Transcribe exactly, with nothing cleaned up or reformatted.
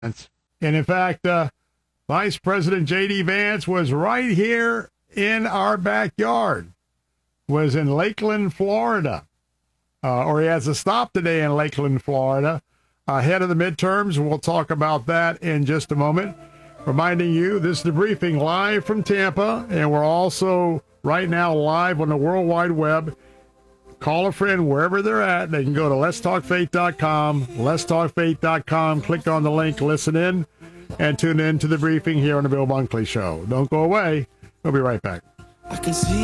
And in fact, uh, Vice President J D. Vance was right here in our backyard, was in Lakeland, Florida. Uh, or he has a stop today in Lakeland, Florida, ahead of the midterms. We'll talk about that in just a moment. Reminding you, this is the briefing live from Tampa, and we're also right now live on the World Wide Web. Call a friend wherever they're at. They can go to lets talk faith dot com, lets talk faith dot com, click on the link, listen in, and tune in to the briefing here on the Bill Bunkley Show. Don't go away. We'll be right back. I can see